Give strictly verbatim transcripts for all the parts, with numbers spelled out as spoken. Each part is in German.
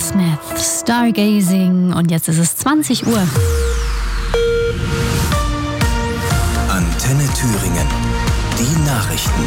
Smith, Stargazing, und jetzt ist es zwanzig Uhr. Antenne Thüringen, die Nachrichten.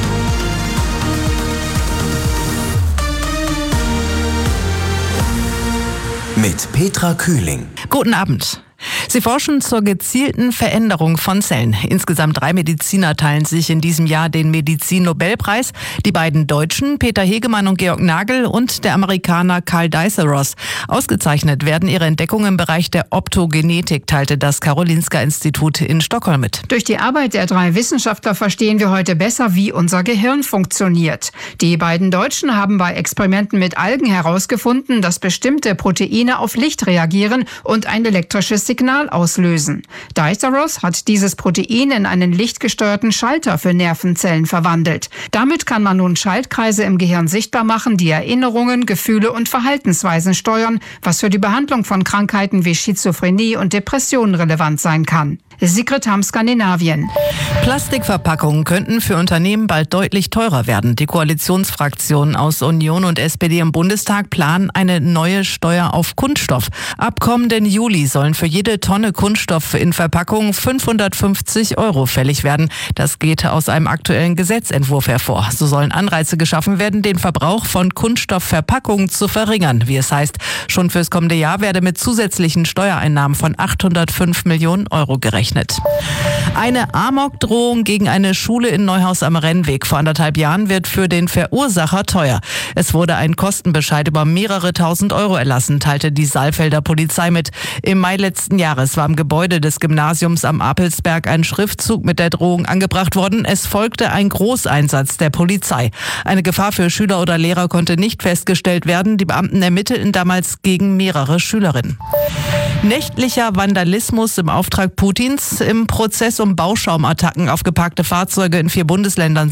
Mit Petra Kühling. Guten Abend. Sie forschen zur gezielten Veränderung von Zellen. Insgesamt drei Mediziner teilen sich in diesem Jahr den Medizin-Nobelpreis. Die beiden Deutschen, Peter Hegemann und Georg Nagel, und der Amerikaner Karl Diceros. Ausgezeichnet werden ihre Entdeckungen im Bereich der Optogenetik, teilte das Karolinska-Institut in Stockholm mit. Durch die Arbeit der drei Wissenschaftler verstehen wir heute besser, wie unser Gehirn funktioniert. Die beiden Deutschen haben bei Experimenten mit Algen herausgefunden, dass bestimmte Proteine auf Licht reagieren und ein elektrisches Signal auslösen. Diceros hat dieses Protein in einen lichtgesteuerten Schalter für Nervenzellen verwandelt. Damit kann man nun Schaltkreise im Gehirn sichtbar machen, die Erinnerungen, Gefühle und Verhaltensweisen steuern, was für die Behandlung von Krankheiten wie Schizophrenie und Depressionen relevant sein kann. Sigrid Hamm, Skandinavien. Plastikverpackungen könnten für Unternehmen bald deutlich teurer werden. Die Koalitionsfraktionen aus Union und S P D im Bundestag planen eine neue Steuer auf Kunststoff. Ab kommenden Juli sollen für jede Tonne Kunststoff in Verpackungen fünfhundertfünfzig Euro fällig werden. Das geht aus einem aktuellen Gesetzentwurf hervor. So sollen Anreize geschaffen werden, den Verbrauch von Kunststoffverpackungen zu verringern. Wie es heißt, schon fürs kommende Jahr werde mit zusätzlichen Steuereinnahmen von achthundertfünf Millionen Euro gerechnet. Eine Amokdrohung gegen eine Schule in Neuhaus am Rennweg vor anderthalb Jahren wird für den Verursacher teuer. Es wurde ein Kostenbescheid über mehrere tausend Euro erlassen, teilte die Saalfelder Polizei mit. Im Mai letzten Jahres war im Gebäude des Gymnasiums am Apelsberg ein Schriftzug mit der Drohung angebracht worden. Es folgte ein Großeinsatz der Polizei. Eine Gefahr für Schüler oder Lehrer konnte nicht festgestellt werden. Die Beamten ermittelten damals gegen mehrere Schülerinnen. Nächtlicher Vandalismus im Auftrag Putins. Im Prozess um Bauschaumattacken auf geparkte Fahrzeuge in vier Bundesländern